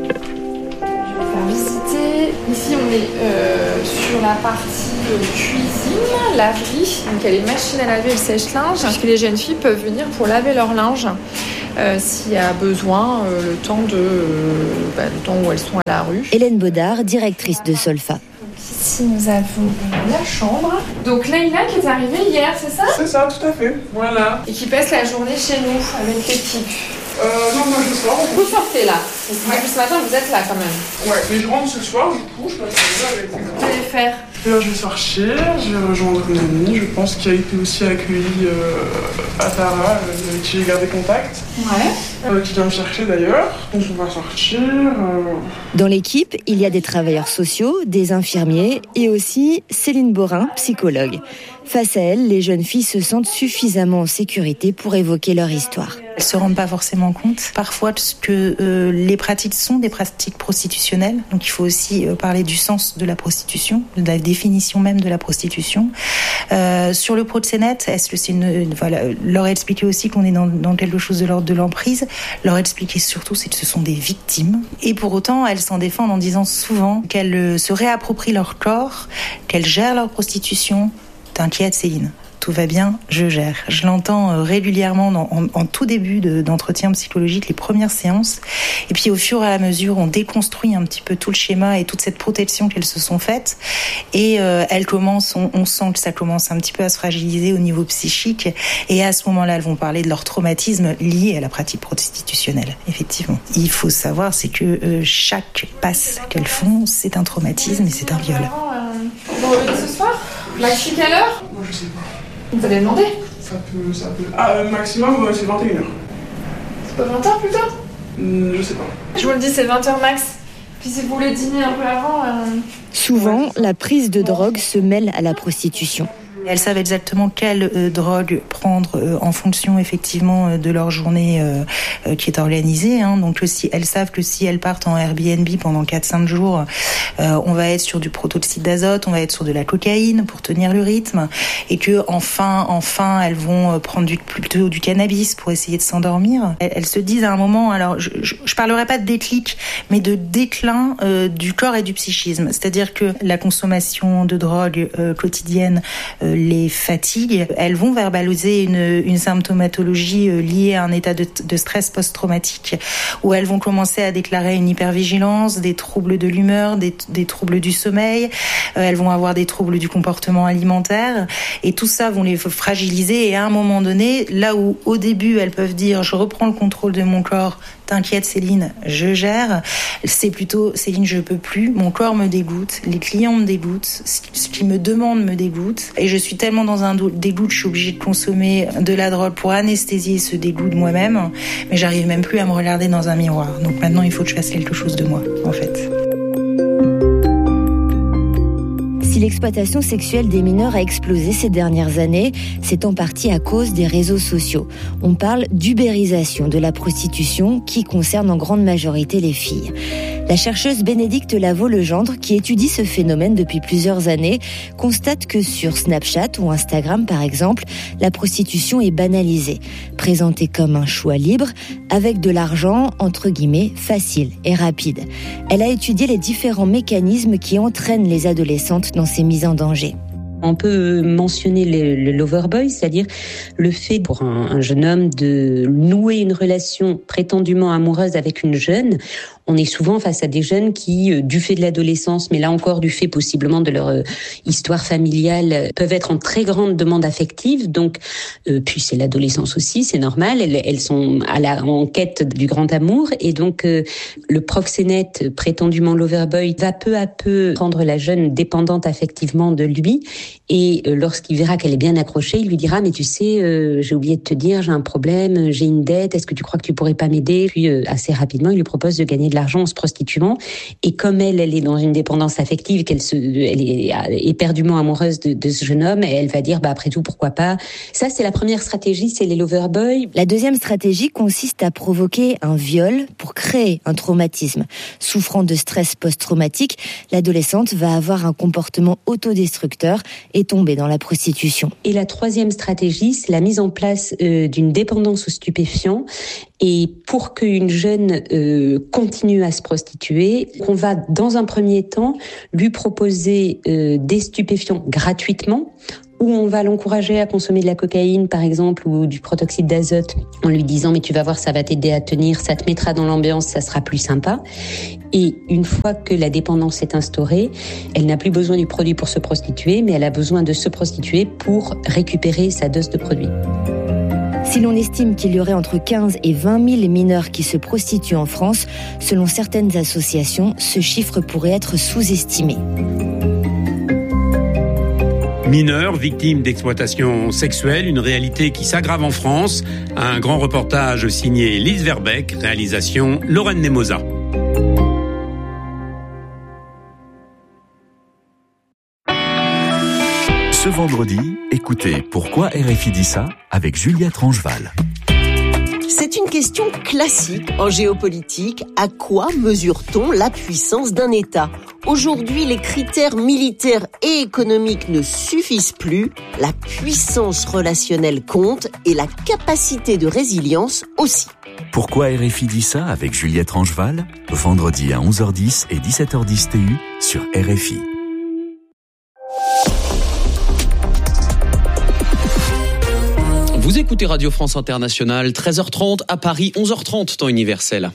Visiter. Ici, on est euh, sur la partie euh, cuisine, laverie. Donc, il y a les machines à laver et le sèche-linge. Que les jeunes filles peuvent venir pour laver leur linge euh, s'il y a besoin, euh, le temps de, euh, bah, le temps où elles sont à la rue. Hélène Baudard, directrice de Solfa. Ici, nous avons la chambre. Donc, Leïla qui est arrivée hier, c'est ça ? C'est ça, tout à fait. Voilà. Et qui passe la journée chez nous avec l'équipe. Euh, non, moi je sors. Vous sortez là. Ouais. Ce matin, vous êtes là quand même. Ouais, mais je rentre ce soir, du coup, je passe avec vous. Vous allez faire ? Et là, je vais sortir, je vais rejoindre une amie, je pense, qui a été aussi accueillie euh, à Tara, euh, avec qui j'ai gardé contact. Ouais. Euh, qui vient me chercher d'ailleurs. Donc on va sortir. Euh... Dans l'équipe, il y a des travailleurs sociaux, des infirmiers et aussi Céline Borin, psychologue. Face à elle, les jeunes filles se sentent suffisamment en sécurité pour évoquer leur histoire. Elles se rendent pas forcément compte parfois que euh, les pratiques sont des pratiques prostitutionnelles. Donc il faut aussi euh, parler du sens de la prostitution, de la définition même de la prostitution. Euh, sur le proxénète, est-ce que c'est une, une voilà, leur expliquer aussi qu'on est dans, dans quelque chose de l'ordre de l'emprise. Leur expliquer surtout c'est que ce sont des victimes. Et pour autant, elles s'en défendent en disant souvent qu'elles euh, se réapproprient leur corps, qu'elles gèrent leur prostitution. T'inquiète Céline, tout va bien, je gère. Je l'entends régulièrement dans, en, en tout début de, d'entretien psychologique, les premières séances. Et puis au fur et à mesure, on déconstruit un petit peu tout le schéma et toute cette protection qu'elles se sont faites. Et euh, elles commencent, on, on sent que ça commence un petit peu à se fragiliser au niveau psychique. Et à ce moment-là, elles vont parler de leur traumatisme lié à la pratique prostitutionnelle. Effectivement. Il faut savoir, c'est que euh, chaque passe qu'elles font, c'est un traumatisme et c'est un viol. Vous revenez ce soir ? Maxi, quelle heure ? Moi, je sais pas. Vous allez demander ? Ça peut, ça peut. Ah, euh, maximum, c'est vingt et une heures. C'est pas vingt heures plus tard ? mmh, Je sais pas. Je vous le dis, c'est vingt heures max. Puis si vous voulez dîner un peu avant... Euh... Souvent, la prise de drogue se mêle à la prostitution. Elles savent exactement quelle euh, drogue prendre euh, en fonction effectivement euh, de leur journée euh, euh, qui est organisée. Hein. Donc si elles savent que si elles partent en Airbnb pendant quatre cinq jours, euh, on va être sur du protoxyde d'azote, on va être sur de la cocaïne pour tenir le rythme, et que enfin, enfin, elles vont prendre du, plutôt du cannabis pour essayer de s'endormir. Elles, elles se disent à un moment, alors je, je, je parlerai pas de déclic, mais de déclin euh, du corps et du psychisme. C'est-à-dire que la consommation de drogue euh, quotidienne euh, les fatigue, elles vont verbaliser une, une symptomatologie liée à un état de, de stress post-traumatique, où elles vont commencer à déclarer une hypervigilance, des troubles de l'humeur, des, des troubles du sommeil, euh, elles vont avoir des troubles du comportement alimentaire, et tout ça vont les fragiliser. Et à un moment donné, là où au début elles peuvent dire je reprends le contrôle de mon corps, t'inquiète Céline, je gère, c'est plutôt Céline, je peux plus, mon corps me dégoûte, les clients me dégoûtent, ce qu'ils me demandent me dégoûte, et je suis tellement dans un dégoût que je suis obligée de consommer de la drogue pour anesthésier ce dégoût de moi-même, mais j'arrive même plus à me regarder dans un miroir. Donc maintenant il faut que je fasse quelque chose de moi, en fait. Si l'exploitation sexuelle des mineurs a explosé ces dernières années, c'est en partie à cause des réseaux sociaux. On parle d'ubérisation de la prostitution qui concerne en grande majorité les filles. La chercheuse Bénédicte Lavaux-Legendre, qui étudie ce phénomène depuis plusieurs années, constate que sur Snapchat ou Instagram, par exemple, la prostitution est banalisée, présentée comme un choix libre, avec de l'argent, entre guillemets, facile et rapide. Elle a étudié les différents mécanismes qui entraînent les adolescentes dans ces mises en danger. On peut mentionner le, le loverboy, c'est-à-dire le fait pour un, un jeune homme de nouer une relation prétendument amoureuse avec une jeune. on est souvent face à des jeunes qui, du fait de l'adolescence, mais là encore du fait possiblement de leur euh, histoire familiale, peuvent être en très grande demande affective. Donc, euh, puis c'est l'adolescence aussi, c'est normal. Elles, elles sont à la, en quête du grand amour. Et donc, euh, le proxénète, prétendument loverboy, va peu à peu rendre la jeune dépendante affectivement de lui. Et euh, lorsqu'il verra qu'elle est bien accrochée, il lui dira « Mais tu sais, euh, j'ai oublié de te dire, j'ai un problème, j'ai une dette, est-ce que tu crois que tu pourrais pas m'aider ?» Puis euh, assez rapidement, il lui propose de gagner de l'argent en se prostituant. Et comme elle, elle est dans une dépendance affective, qu'elle se, elle est éperdument amoureuse de, de ce jeune homme, et elle va dire bah, « Après tout, pourquoi pas ?» Ça, c'est la première stratégie, c'est les loverboys. La deuxième stratégie consiste à provoquer un viol pour créer un traumatisme. Souffrant de stress post-traumatique, l'adolescente va avoir un comportement autodestructeur et tomber dans la prostitution. Et la troisième stratégie, c'est la mise en place euh, d'une dépendance aux stupéfiants. Et pour qu'une jeune euh, continue à se prostituer, on va dans un premier temps lui proposer euh, des stupéfiants gratuitement, où on va l'encourager à consommer de la cocaïne, par exemple, ou du protoxyde d'azote, en lui disant « mais tu vas voir, ça va t'aider à tenir, ça te mettra dans l'ambiance, ça sera plus sympa ». Et une fois que la dépendance est instaurée, elle n'a plus besoin du produit pour se prostituer, mais elle a besoin de se prostituer pour récupérer sa dose de produit. Si l'on estime qu'il y aurait entre quinze et vingt mille mineurs qui se prostituent en France, selon certaines associations, ce chiffre pourrait être sous-estimé. Mineurs, victimes d'exploitation sexuelle, une réalité qui s'aggrave en France. Un grand reportage signé Lise Verbeek, réalisation Lorraine Nemosa. Ce vendredi, écoutez Pourquoi R F I dit ça avec Juliette Rangeval. C'est une question classique en géopolitique. À quoi mesure-t-on la puissance d'un État ? Aujourd'hui, les critères militaires et économiques ne suffisent plus. La puissance relationnelle compte et la capacité de résilience aussi. Pourquoi R F I dit ça avec Juliette Rangeval ? Vendredi à onze heures dix et dix-sept heures dix T U sur R F I. Vous écoutez Radio France Internationale, treize heures trente à Paris, onze heures trente temps universel.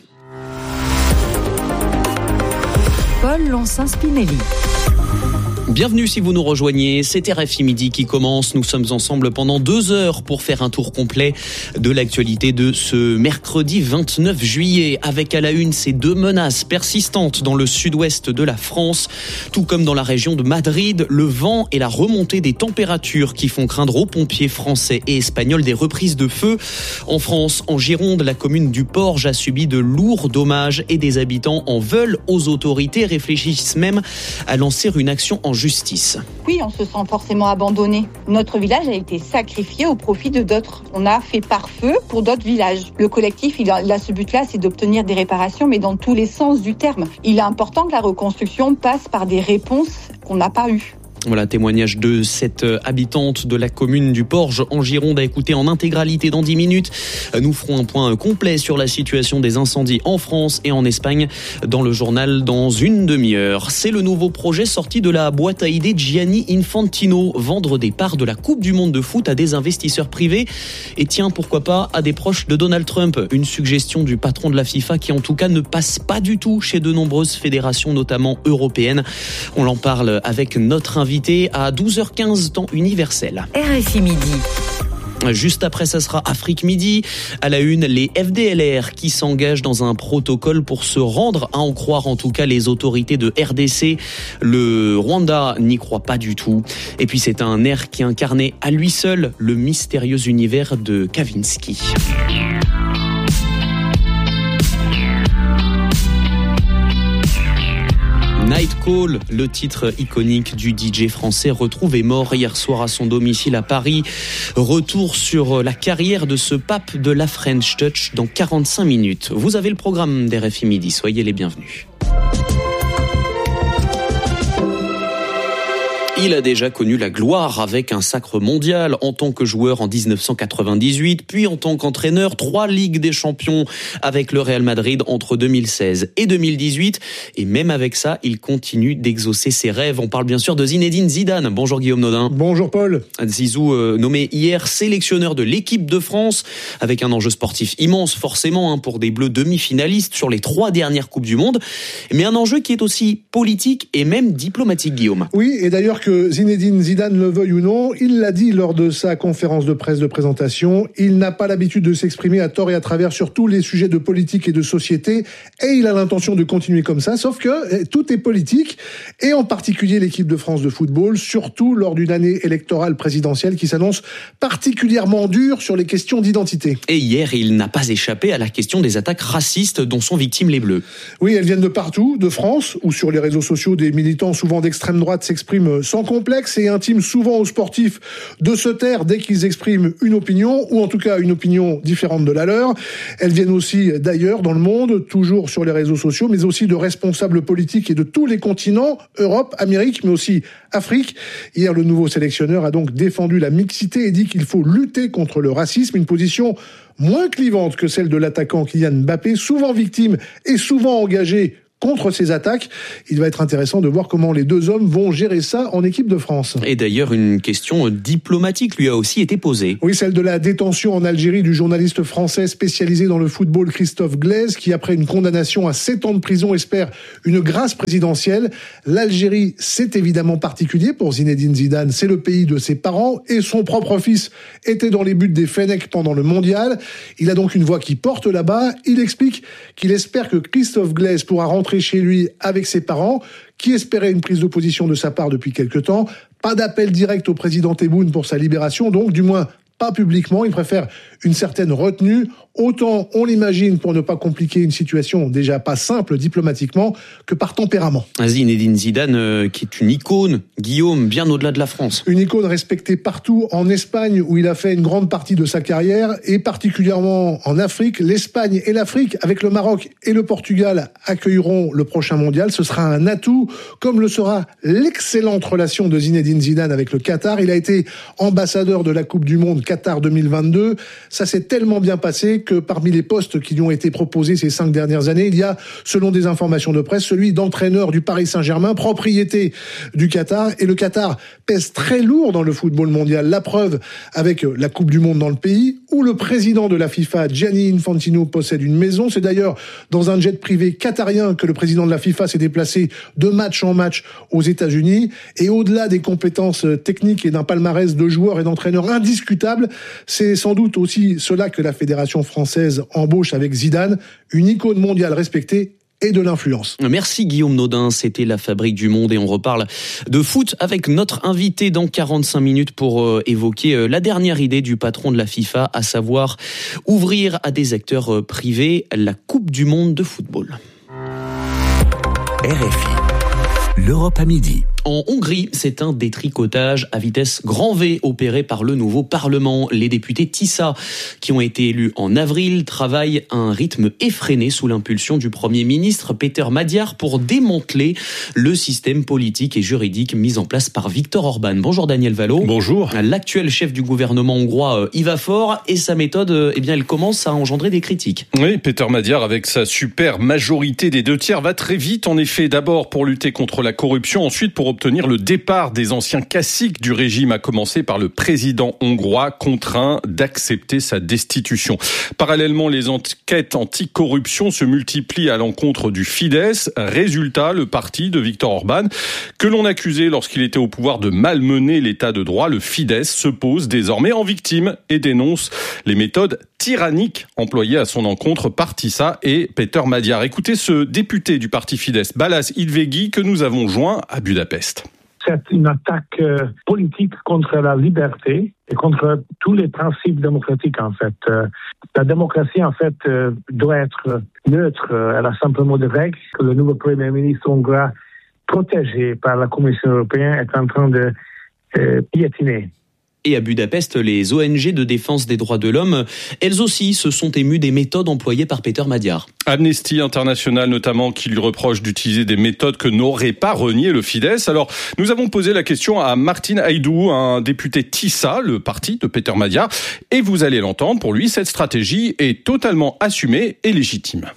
Paul Lonsin-Spinelli. Bienvenue si vous nous rejoignez, c'est R F I Midi qui commence. Nous sommes ensemble pendant deux heures pour faire un tour complet de l'actualité de ce mercredi vingt-neuf juillet. Avec à la une ces deux menaces persistantes dans le sud-ouest de la France, tout comme dans la région de Madrid, le vent et la remontée des températures qui font craindre aux pompiers français et espagnols des reprises de feu. En France, en Gironde, la commune du Porge a subi de lourds dommages et des habitants en veulent aux autorités, réfléchissent même à lancer une action en justice. Oui, on se sent forcément abandonné. Notre village a été sacrifié au profit de d'autres. On a fait pare-feu pour d'autres villages. Le collectif, il a, il a ce but-là, c'est d'obtenir des réparations, mais dans tous les sens du terme. Il est important que la reconstruction passe par des réponses qu'on n'a pas eues. Voilà, témoignage de cette habitante de la commune du Porge en Gironde à écouter en intégralité dans dix minutes. Nous ferons un point complet sur la situation des incendies en France et en Espagne dans le journal dans une demi-heure. C'est le nouveau projet sorti de la boîte à idées Gianni Infantino, vendre des parts de la Coupe du Monde de foot à des investisseurs privés et tiens, pourquoi pas, à des proches de Donald Trump. Une suggestion du patron de la FIFA qui en tout cas ne passe pas du tout chez de nombreuses fédérations, notamment européennes. On en parle avec notre invité à douze heures quinze temps universel. R F I Midi. Juste après, ça sera Afrique Midi. À la une, les F D L R qui s'engagent dans un protocole pour se rendre, à en croire en tout cas les autorités de R D C. Le Rwanda n'y croit pas du tout. Et puis c'est un air qui incarnait à lui seul le mystérieux univers de Kavinsky. Night Call, le titre iconique du D J français retrouvé mort hier soir à son domicile à Paris. Retour sur la carrière de ce pape de la French Touch dans quarante-cinq minutes. Vous avez le programme d'R F I Midi, soyez les bienvenus. Il a déjà connu la gloire avec un sacre mondial en tant que joueur en dix-neuf cent quatre-vingt-dix-huit, puis en tant qu'entraîneur, trois Ligues des Champions avec le Real Madrid entre deux mille seize et deux mille dix-huit. Et même avec ça, il continue d'exaucer ses rêves. On parle bien sûr de Zinedine Zidane. Bonjour Guillaume Nodin. Bonjour Paul. Zizou, euh, nommé hier sélectionneur de l'équipe de France, avec un enjeu sportif immense forcément hein, pour des Bleus demi-finalistes sur les trois dernières Coupes du Monde, mais un enjeu qui est aussi politique et même diplomatique, Guillaume. Oui, et d'ailleurs que Zinedine Zidane le veuille ou non, il l'a dit lors de sa conférence de presse de présentation, il n'a pas l'habitude de s'exprimer à tort et à travers sur tous les sujets de politique et de société, et il a l'intention de continuer comme ça, sauf que tout est politique, et en particulier l'équipe de France de football, surtout lors d'une année électorale présidentielle qui s'annonce particulièrement dure sur les questions d'identité. Et hier, il n'a pas échappé à la question des attaques racistes dont sont victimes les Bleus. Oui, elles viennent de partout, de France, où sur les réseaux sociaux, des militants souvent d'extrême droite s'expriment sans complexe et intiment souvent aux sportifs de se taire dès qu'ils expriment une opinion, ou en tout cas une opinion différente de la leur. Elles viennent aussi d'ailleurs dans le monde, toujours sur les réseaux sociaux, mais aussi de responsables politiques et de tous les continents, Europe, Amérique, mais aussi Afrique. Hier, le nouveau sélectionneur a donc défendu la mixité et dit qu'il faut lutter contre le racisme, une position moins clivante que celle de l'attaquant Kylian Mbappé, souvent victime et souvent engagé contre ces attaques. Il va être intéressant de voir comment les deux hommes vont gérer ça en équipe de France. Et d'ailleurs, une question diplomatique lui a aussi été posée. Oui, celle de la détention en Algérie du journaliste français spécialisé dans le football Christophe Glaise, qui après une condamnation à sept ans de prison espère une grâce présidentielle. L'Algérie, c'est évidemment particulier pour Zinedine Zidane. C'est le pays de ses parents et son propre fils était dans les buts des Fennecs pendant le mondial. Il a donc une voix qui porte là-bas. Il explique qu'il espère que Christophe Glaise pourra rentrer chez lui avec ses parents, qui espéraient une prise de position de sa part depuis quelque temps. Pas d'appel direct au président Tebboune pour sa libération, donc du moins pas publiquement. Il préfère une certaine retenue. Autant on l'imagine pour ne pas compliquer une situation déjà pas simple diplomatiquement que par tempérament. Zinedine Zidane euh, qui est une icône, Guillaume, bien au-delà de la France. Une icône respectée partout en Espagne où il a fait une grande partie de sa carrière et particulièrement en Afrique. L'Espagne et l'Afrique avec le Maroc et le Portugal accueilleront le prochain mondial. Ce sera un atout comme le sera l'excellente relation de Zinedine Zidane avec le Qatar. Il a été ambassadeur de la Coupe du Monde Qatar deux mille vingt-deux. Ça s'est tellement bien passé que parmi les postes qui lui ont été proposés ces cinq dernières années, il y a, selon des informations de presse, celui d'entraîneur du Paris Saint-Germain, propriété du Qatar. Et le Qatar pèse très lourd dans le football mondial. La preuve avec la Coupe du Monde dans le pays, où le président de la FIFA, Gianni Infantino, possède une maison. C'est d'ailleurs dans un jet privé qatarien que le président de la FIFA s'est déplacé de match en match aux États-Unis. Et au-delà des compétences techniques et d'un palmarès de joueurs et d'entraîneurs indiscutables, c'est sans doute aussi cela que la Fédération française embauche avec Zidane, une icône mondiale respectée et de l'influence. Merci Guillaume Nodin, c'était la Fabrique du Monde et on reparle de foot avec notre invité dans quarante-cinq minutes pour euh, évoquer euh, la dernière idée du patron de la FIFA, à savoir ouvrir à des acteurs euh, privés la Coupe du Monde de football. R F I, l'Europe à midi. En Hongrie, c'est un détricotage à vitesse grand V opéré par le nouveau Parlement. Les députés Tisza, qui ont été élus en avril, travaillent à un rythme effréné sous l'impulsion du Premier ministre Péter Magyar pour démanteler le système politique et juridique mis en place par Viktor Orban. Bonjour Daniel Valo. Bonjour. L'actuel chef du gouvernement hongrois y va fort et sa méthode, eh bien, elle commence à engendrer des critiques. Oui, Péter Magyar, avec sa super majorité des deux tiers, va très vite. En effet, d'abord pour lutter contre la corruption, ensuite pour obtenir le départ des anciens caciques du régime, à commencer par le président hongrois contraint d'accepter sa destitution. Parallèlement, les enquêtes anticorruption se multiplient à l'encontre du Fidesz. Résultat, le parti de Viktor Orban, que l'on accusait lorsqu'il était au pouvoir de malmener l'état de droit, le Fidesz se pose désormais en victime et dénonce les méthodes tyranniques employées à son encontre par Tisza et Péter Magyar. Écoutez ce député du parti Fidesz, Balázs Hidvégi, que nous avons joint à Budapest. C'est une attaque euh, politique contre la liberté et contre tous les principes démocratiques, en fait. Euh, la démocratie, en fait, euh, doit être neutre. Elle a simplement des règles que le nouveau Premier ministre hongrois, protégé par la Commission européenne, est en train de euh, piétiner. Et à Budapest, les O N G de défense des droits de l'homme, elles aussi se sont émues des méthodes employées par Peter Madiar. Amnesty International notamment, qui lui reproche d'utiliser des méthodes que n'aurait pas renié le Fidesz. Alors, nous avons posé la question à Martin Haidou, un député TISA, le parti de Peter Madiar. Et vous allez l'entendre, pour lui, cette stratégie est totalement assumée et légitime.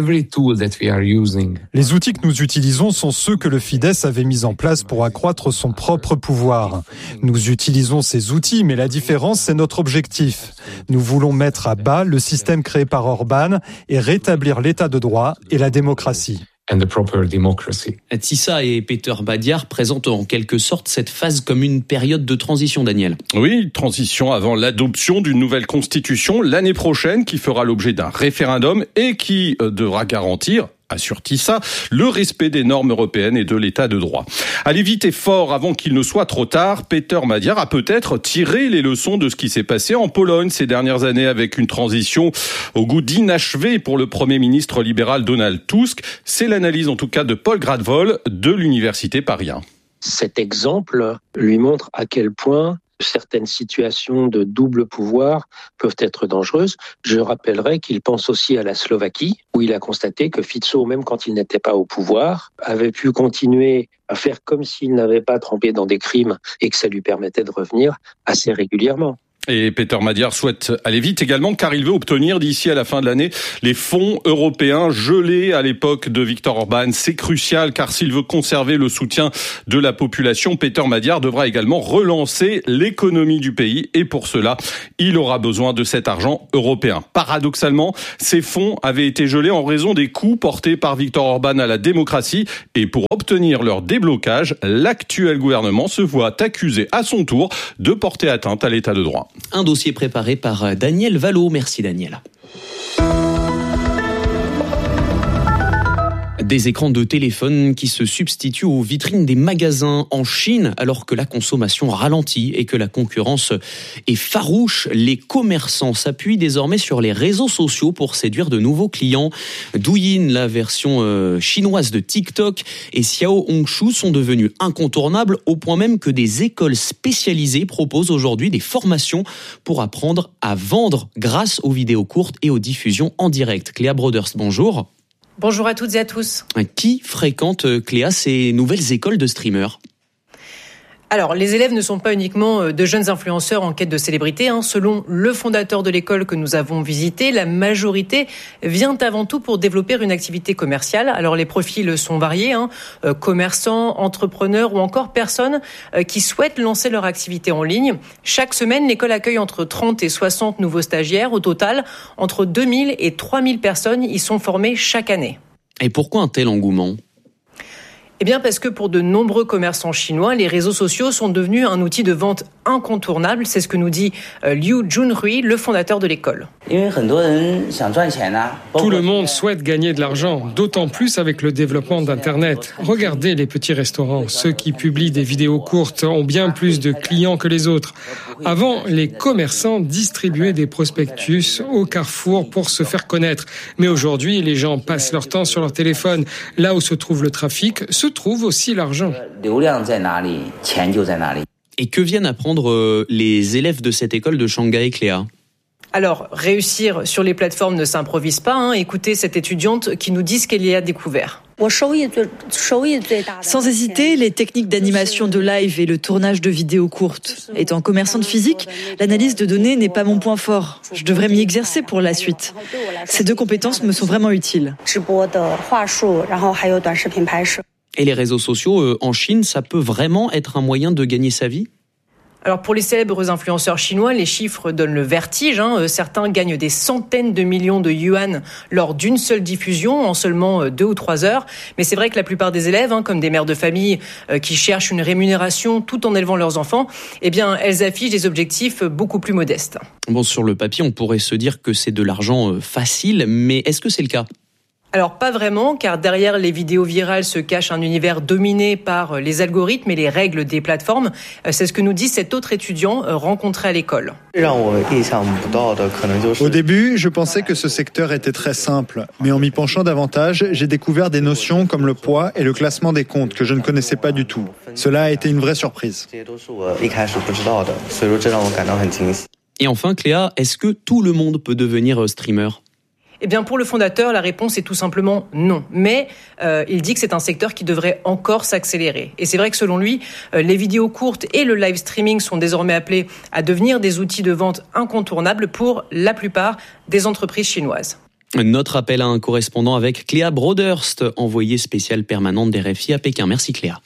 Les outils que nous utilisons sont ceux que le Fidesz avait mis en place pour accroître son propre pouvoir. Nous utilisons ces outils, mais la différence, c'est notre objectif. Nous voulons mettre à bas le système créé par Orban et rétablir l'état de droit et la démocratie. And the proper democracy. Tissa et Peter Madiar présentent en quelque sorte cette phase comme une période de transition, Daniel. Oui, transition avant l'adoption d'une nouvelle constitution l'année prochaine qui fera l'objet d'un référendum et qui devra garantir, assure Tissa, le respect des normes européennes et de l'état de droit. Allez vite et fort avant qu'il ne soit trop tard, Peter Madiar a peut-être tiré les leçons de ce qui s'est passé en Pologne ces dernières années avec une transition au goût d'inachevé pour le Premier ministre libéral Donald Tusk. C'est l'analyse en tout cas de Paul Gradwohl de l'Université Paris un. Cet exemple lui montre à quel point certaines situations de double pouvoir peuvent être dangereuses. Je rappellerai qu'il pense aussi à la Slovaquie, où il a constaté que Fico, même quand il n'était pas au pouvoir, avait pu continuer à faire comme s'il n'avait pas trempé dans des crimes et que ça lui permettait de revenir assez régulièrement. Et Peter Madiar souhaite aller vite également car il veut obtenir d'ici à la fin de l'année les fonds européens gelés à l'époque de Viktor Orban. C'est crucial car s'il veut conserver le soutien de la population, Peter Madiar devra également relancer l'économie du pays et pour cela, il aura besoin de cet argent européen. Paradoxalement, ces fonds avaient été gelés en raison des coûts portés par Viktor Orban à la démocratie et pour obtenir leur déblocage, l'actuel gouvernement se voit accusé à son tour de porter atteinte à l'état de droit. Un dossier préparé par Daniel Vallot. Merci Daniel. Des écrans de téléphone qui se substituent aux vitrines des magasins en Chine alors que la consommation ralentit et que la concurrence est farouche. Les commerçants s'appuient désormais sur les réseaux sociaux pour séduire de nouveaux clients. Douyin, la version euh, chinoise de TikTok, et Xiao Hongshu sont devenus incontournables au point même que des écoles spécialisées proposent aujourd'hui des formations pour apprendre à vendre grâce aux vidéos courtes et aux diffusions en direct. Cléa Broders, bonjour. Bonjour à toutes et à tous. Qui fréquente, Cléa, ces nouvelles écoles de streamers ? Alors, les élèves ne sont pas uniquement de jeunes influenceurs en quête de célébrité. Hein. Selon le fondateur de l'école que nous avons visité, la majorité vient avant tout pour développer une activité commerciale. Alors, les profils sont variés, hein. euh, commerçants, entrepreneurs ou encore personnes euh, qui souhaitent lancer leur activité en ligne. Chaque semaine, l'école accueille entre trente et soixante nouveaux stagiaires. Au total, entre deux mille et trois mille personnes y sont formées chaque année. Et pourquoi un tel engouement ? Eh bien parce que pour de nombreux commerçants chinois, les réseaux sociaux sont devenus un outil de vente incontournable. C'est ce que nous dit Liu Junhui, le fondateur de l'école. Tout le monde souhaite gagner de l'argent, d'autant plus avec le développement d'Internet. Regardez les petits restaurants. Ceux qui publient des vidéos courtes ont bien plus de clients que les autres. Avant, les commerçants distribuaient des prospectus au carrefour pour se faire connaître. Mais aujourd'hui, les gens passent leur temps sur leur téléphone. Là où se trouve le trafic, se trouve aussi l'argent. Et que viennent apprendre les élèves de cette école de Shanghai, Cléa ? Alors, réussir sur les plateformes ne s'improvise pas. Hein. Écoutez cette étudiante qui nous dit ce qu'elle y a découvert. Sans hésiter, les techniques d'animation de live et le tournage de vidéos courtes. Étant commerçante physique, l'analyse de données n'est pas mon point fort. Je devrais m'y exercer pour la suite. Ces deux compétences me sont vraiment utiles. Et les réseaux sociaux euh, en Chine, ça peut vraiment être un moyen de gagner sa vie ? Alors pour les célèbres influenceurs chinois, les chiffres donnent le vertige. Hein. Certains gagnent des centaines de millions de yuan lors d'une seule diffusion en seulement deux ou trois heures. Mais c'est vrai que la plupart des élèves, hein, comme des mères de famille euh, qui cherchent une rémunération tout en élevant leurs enfants, eh bien elles affichent des objectifs beaucoup plus modestes. Bon, sur le papier, on pourrait se dire que c'est de l'argent euh, facile, mais est-ce que c'est le cas ? Alors pas vraiment, car derrière les vidéos virales se cache un univers dominé par les algorithmes et les règles des plateformes. C'est ce que nous dit cet autre étudiant rencontré à l'école. Au début, je pensais que ce secteur était très simple, mais en m'y penchant davantage, j'ai découvert des notions comme le poids et le classement des comptes que je ne connaissais pas du tout. Cela a été une vraie surprise. Et enfin, Cléa, est-ce que tout le monde peut devenir streamer ? Eh bien, pour le fondateur, la réponse est tout simplement non. Mais euh, il dit que c'est un secteur qui devrait encore s'accélérer. Et c'est vrai que selon lui, euh, les vidéos courtes et le live streaming sont désormais appelés à devenir des outils de vente incontournables pour la plupart des entreprises chinoises. Notre appel à un correspondant avec Cléa Broderst, envoyée spéciale permanente d'R F I à Pékin. Merci Cléa.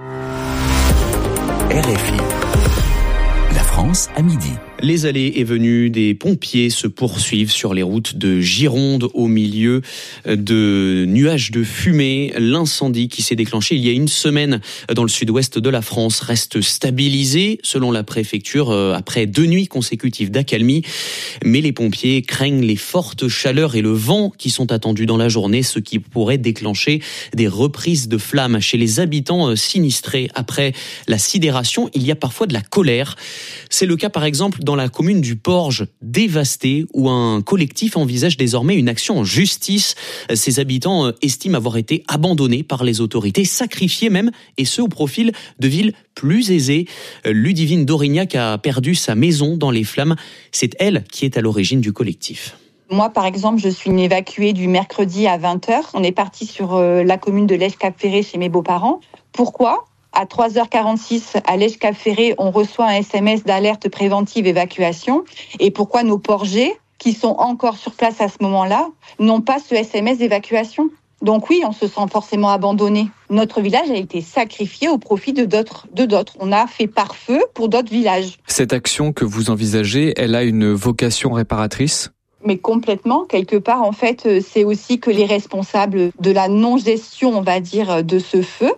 R F I. La France à midi. Les allées et venues des pompiers se poursuivent sur les routes de Gironde au milieu de nuages de fumée. L'incendie qui s'est déclenché il y a une semaine dans le sud-ouest de la France reste stabilisé selon la préfecture après deux nuits consécutives d'accalmie. Mais les pompiers craignent les fortes chaleurs et le vent qui sont attendus dans la journée, ce qui pourrait déclencher des reprises de flammes chez les habitants sinistrés. Après la sidération, il y a parfois de la colère. C'est le cas par exemple dans la commune du Porge, dévastée, où un collectif envisage désormais une action en justice. Ses habitants estiment avoir été abandonnés par les autorités, sacrifiés même, et ce au profil de villes plus aisées. Ludivine d'Aurignac a perdu sa maison dans les flammes. C'est elle qui est à l'origine du collectif. Moi, par exemple, je suis une évacuée du mercredi à vingt heures. On est parti sur la commune de Lège-Cap-Ferré chez mes beaux-parents. Pourquoi ? À trois heures quarante-six, à Lège-Cap-Ferré, on reçoit un S M S d'alerte préventive évacuation. Et pourquoi nos porgers, qui sont encore sur place à ce moment-là, n'ont pas ce S M S d'évacuation ? Donc oui, on se sent forcément abandonné. Notre village a été sacrifié au profit de d'autres, de d'autres. On a fait pare-feu pour d'autres villages. Cette action que vous envisagez, elle a une vocation réparatrice ? Mais complètement, quelque part, en fait, c'est aussi que les responsables de la non-gestion, on va dire, de ce feu